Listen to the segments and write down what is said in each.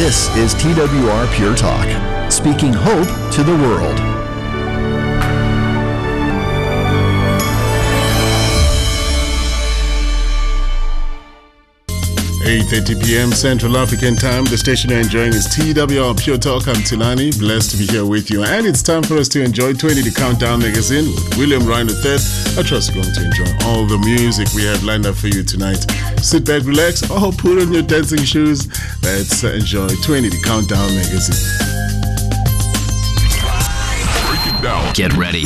This is TWR Pure Talk, speaking hope to the world. 8:30 p.m. Central African Time. The station you're enjoying is TWR Pure Talk. I'm Tilani, blessed to be here with you. And it's time for us to enjoy 20 The Countdown Magazine with William Ryan III. I trust you're going to enjoy all the music we have lined up for you tonight. Sit back, relax, or put on your dancing shoes. Let's enjoy 20 The Countdown Magazine. Break it down. Get ready.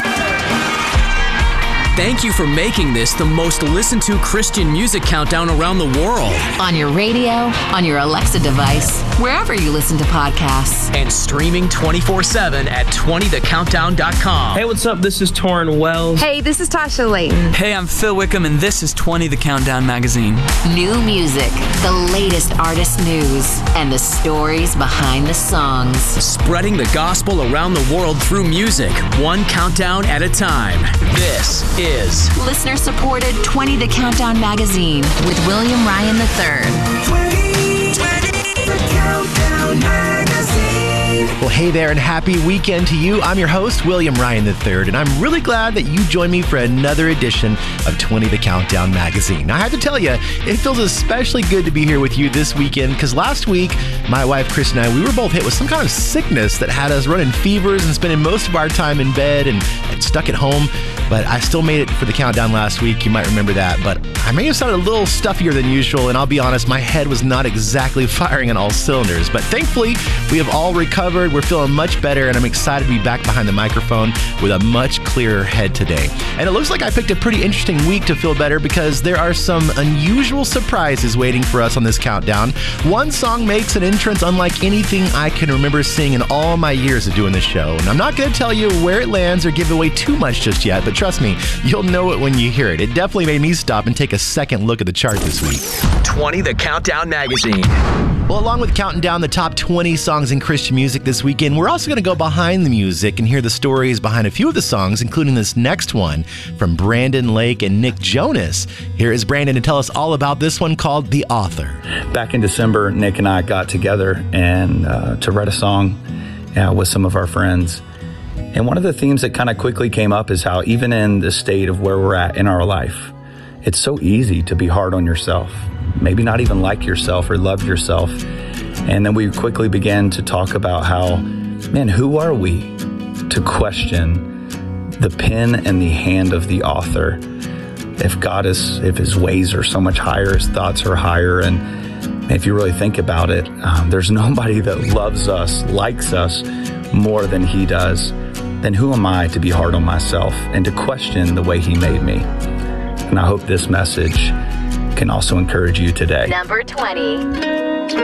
Thank you for making this the most listened to Christian music countdown around the world. On your radio, on your Alexa device, wherever you listen to podcasts. And streaming 24/7 at 20thecountdown.com. Hey, what's up? This is Torrin Wells. Hey, this is Tasha Layton. Hey, I'm Phil Wickham, and this is 20 The Countdown Magazine. New music, the latest artist news, and the stories behind the songs. Spreading the gospel around the world through music, one countdown at a time. This is listener-supported 20 The Countdown Magazine with William Ryan III. 20 The Countdown Magazine. Well, hey there, and happy weekend to you. I'm your host, William Ryan III, and I'm really glad that you joined me for another edition of 20 The Countdown Magazine. Now, I have to tell you, it feels especially good to be here with you this weekend, because last week, my wife, Chris, and I, we were both hit with some kind of sickness that had us running fevers and spending most of our time in bed and stuck at home. But I still made it for the countdown last week. You might remember that. But I may have sounded a little stuffier than usual, and I'll be honest, my head was not exactly firing on all cylinders. But thankfully, we have all recovered. We're feeling much better, and I'm excited to be back behind the microphone with a much clearer head today. And it looks like I picked a pretty interesting week to feel better, because there are some unusual surprises waiting for us on this countdown. One song makes an entrance unlike anything I can remember seeing in all my years of doing this show. And I'm not going to tell you where it lands or give away too much just yet, but trust me, you'll know it when you hear it. It definitely made me stop and take a second look at the chart this week. 20 The Countdown Magazine. Well, along with counting down the top 20 songs in Christian music this weekend, we're also going to go behind the music and hear the stories behind a few of the songs, including this next one from Brandon Lake and Nick Jonas. Here is Brandon to tell us all about this one called The Author. Back in December, Nick and I got together and to write a song with some of our friends. And one of the themes that kind of quickly came up is how even in the state of where we're at in our life, it's so easy to be hard on yourself, maybe not even like yourself or love yourself. And then we quickly began to talk about how, man, who are we to question the pen and the hand of the author? If his ways are so much higher, his thoughts are higher. And if you really think about it, there's nobody that loves us, likes us more than he does. Then who am I to be hard on myself and to question the way he made me? And I hope this message can also encourage you today. Number 20.